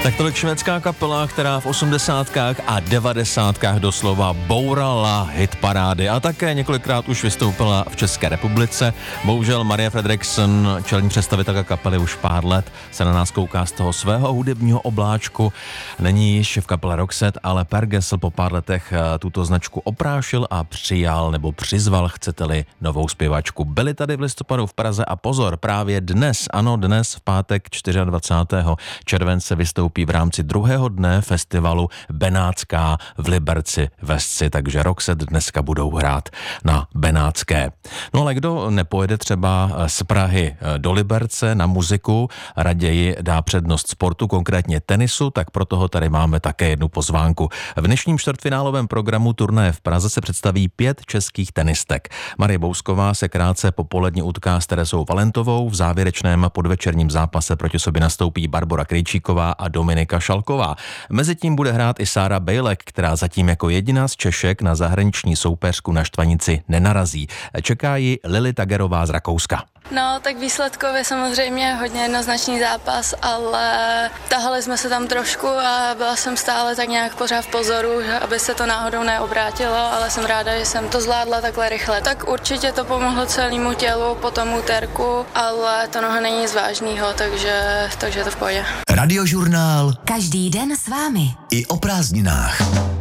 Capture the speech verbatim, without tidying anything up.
Tak tolik švédská kapela, která v osmdesátkách a devadesátkách doslova bourala hitparády a také několikrát už vystoupila v České republice. Bohužel Maria Fredriksson, čelní představitelka kapely, už pár let se na nás kouká z toho svého hudebního obláčku. Není již v kapele Roxette, ale Per Gessle po pár letech tuto značku oprášil a přijal nebo přizval, chcete-li, novou zpěvačku. Byli tady v listopadu v Praze a pozor, právě dnes, ano dnes v pátek dvacátého čtvrtého července vystoupí v rámci druhého dne festivalu Benátská v Liberci ve Sci, takže Roxette dneska budou hrát na Benátské. No ale kdo nepojede třeba z Prahy do Liberce na muziku, raději dá přednost sportu, konkrétně tenisu, tak pro toho tady máme také jednu pozvánku. V dnešním čtvrtfinálovém programu turnaje v Praze se představí pět českých tenistek. Marie Bousková se krátce popoledně utká s Terezou Valentovou, v závěrečném podvečerním zápase proti sobě nastoupí Barbora Krejčíková a Dominika Šalková. Mezitím bude hrát i Sára Bejlek, která zatím jako jediná z Češek na zahraniční soupeřku na štvanici nenarazí. Čeká ji Lily Tagerová z Rakouska. No, tak výsledkově samozřejmě hodně jednoznačný zápas, ale tahali jsme se tam trošku a byla jsem stále tak nějak pořád v pozoru, aby se to náhodou neobrátilo, ale jsem ráda, že jsem to zvládla takhle rychle. Tak určitě to pomohlo celému tělu po tom úterku, ale to noha není nic vážného, takže, takže je to v pohodě. Radiožurnál. Každý den s vámi. I o prázdninách.